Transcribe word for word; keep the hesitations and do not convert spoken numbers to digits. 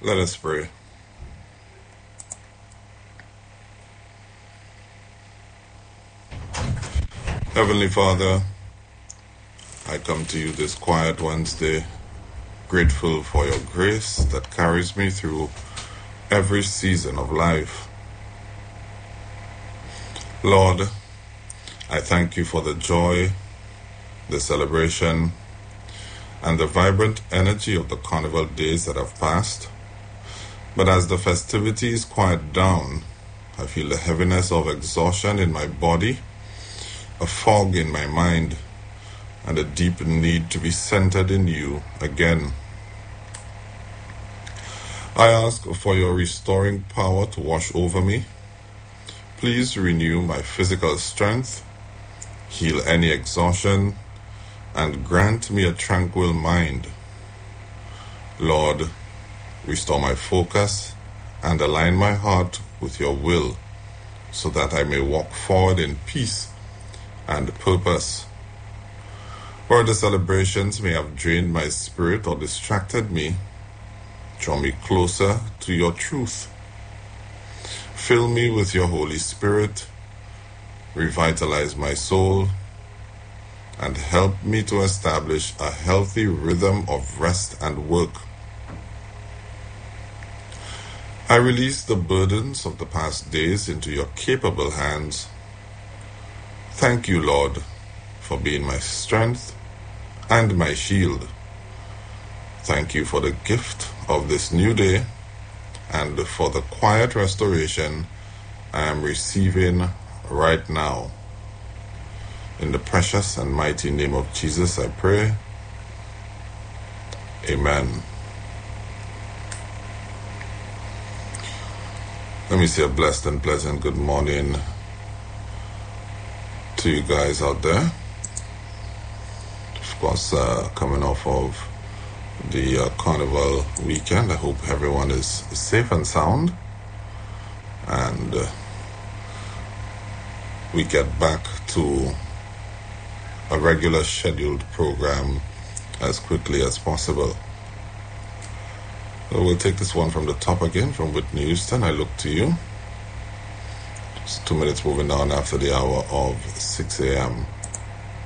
Let us pray. Heavenly Father, I come to you this quiet Wednesday, grateful for your grace that carries me through every season of life. Lord, I thank you for the joy, the celebration, and the vibrant energy of the carnival days that have passed. But as the festivities quiet down, I feel the heaviness of exhaustion in my body, a fog in my mind, and a deep need to be centered in you again. I ask for your restoring power to wash over me. Please renew my physical strength, heal any exhaustion, and grant me a tranquil mind. Lord, restore my focus and align my heart with your will so that I may walk forward in peace and purpose. Where the celebrations may have drained my spirit or distracted me, draw me closer to your truth. Fill me with your Holy Spirit, revitalize my soul, and help me to establish a healthy rhythm of rest and work. I release the burdens of the past days into your capable hands. Thank you, Lord, for being my strength and my shield. Thank you for the gift of this new day and for the quiet restoration I am receiving right now. In the precious and mighty name of Jesus, I pray. Amen. Let me say a blessed and pleasant good morning to you guys out there. Of course, uh, coming off of the uh, carnival weekend, I hope everyone is safe and sound, and uh, we get back to a regular scheduled program as quickly as possible. So we'll take this one from the top again, from Whitney Houston. I look to you. It's two minutes moving on after the hour of six a.m.